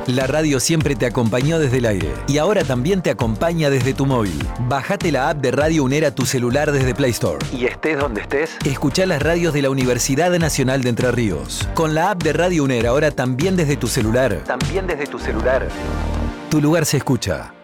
La radio siempre te acompañó desde el aire y ahora también te acompaña desde tu móvil. Bajate la app de Radio UNER a tu celular desde Play Store. Y estés donde estés, escuchá las radios de la Universidad Nacional de Entre Ríos. Con la app de Radio UNER ahora también desde tu celular. Tu lugar se escucha.